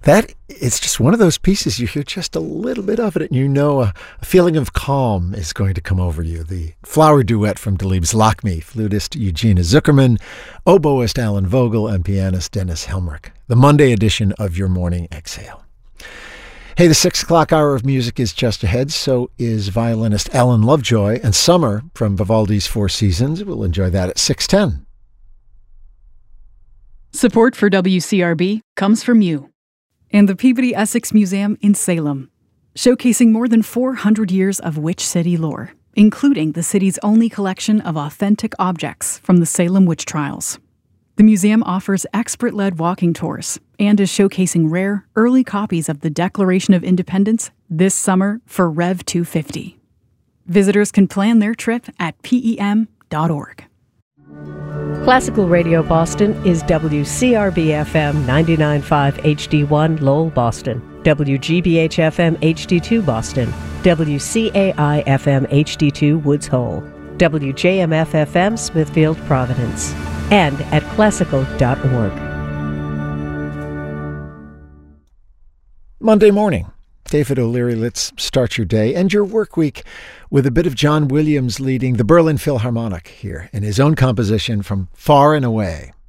That it's just one of those pieces you hear just a little bit of it and you know a feeling of calm is going to come over you. The flower duet from Delibes Lakme, flutist Eugenia Zuckerman, oboist Alan Vogel, and pianist Dennis Helmrich. The Monday edition of Your Morning Exhale. Hey, the 6 o'clock hour of music is just ahead. So is violinist Alan Lovejoy, and Summer from Vivaldi's Four Seasons. We'll enjoy that at 6:10. Support for WCRB comes from you and the Peabody Essex Museum in Salem, showcasing more than 400 years of Witch City lore, including the city's only collection of authentic objects from the Salem witch trials. The museum offers expert-led walking tours and is showcasing rare, early copies of the Declaration of Independence this summer for Rev 250. Visitors can plan their trip at PEM.org. Classical Radio Boston is WCRB-FM 99.5 HD1 Lowell, Boston, WGBH-FM HD2 Boston, WCAI-FM HD2 Woods Hole, WJMF-FM Smithfield, Providence, and at classical.org. Monday morning. David O'Leary, let's start your day and your work week with a bit of John Williams leading the Berlin Philharmonic here in his own composition from Far and Away.